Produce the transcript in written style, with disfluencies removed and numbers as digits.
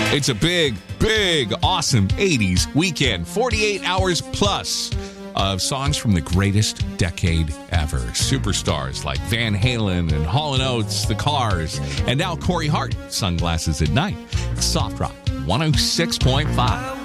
It's a big, awesome 80s weekend. 48 hours plus of songs from the greatest decade ever. Superstars like Van Halen and Hall & Oates, The Cars, and now Corey Hart, Sunglasses at Night. Soft Rock 106.5.